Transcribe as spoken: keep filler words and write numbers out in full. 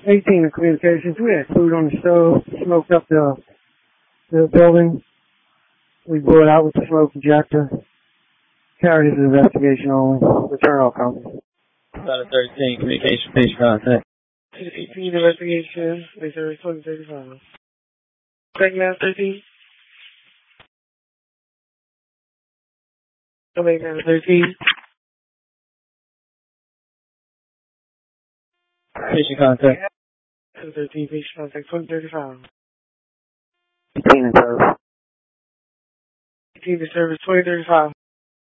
eighteen in communications. We had food on the stove, smoked up the, the building. We blew it out with the smoke ejector. Carried it to investigation only. Return all comments. About a thirteen, communication, patient contact. eighteen investigation, they service twenty thirty-five. Second mass thirteen. Somebody mass thirteen. Patient contact. thirteen, patient contact, twenty thirty-five. eighteen in service. eighteen in service, twenty thirty-five.